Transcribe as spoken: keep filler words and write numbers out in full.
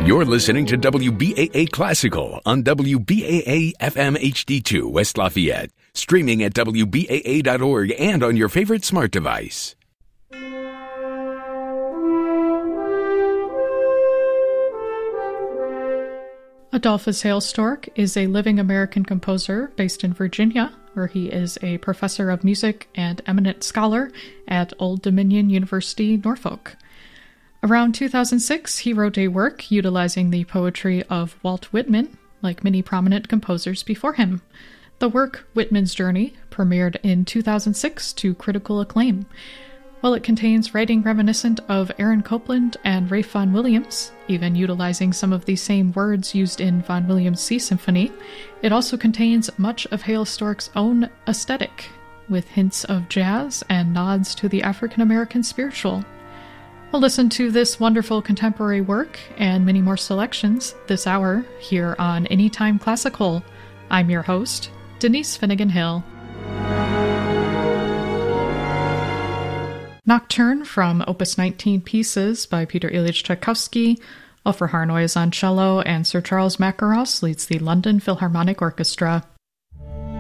You're listening to W B A A Classical on W B A A F M H D two West Lafayette, streaming at W B A A dot org and on your favorite smart device. Adolphus Hailstork is a living American composer based in Virginia, where he is a professor of music and eminent scholar at Old Dominion University, Norfolk. Around two thousand six, he wrote a work utilizing the poetry of Walt Whitman, like many prominent composers before him. The work, Whitman's Journey, premiered in two thousand six to critical acclaim. While it contains writing reminiscent of Aaron Copland and Ralph Vaughan Williams, even utilizing some of the same words used in Vaughan Williams' Sea Symphony, it also contains much of Hailstork's own aesthetic, with hints of jazz and nods to the African-American spiritual. We'll listen to this wonderful contemporary work and many more selections this hour here on Anytime Classical. I'm your host, Denise Finnegan Hill. Nocturne from Opus nineteen Pieces by Peter Ilyich Tchaikovsky. Ulfr Harnoy is on cello, and Sir Charles Mackerras leads the London Philharmonic Orchestra.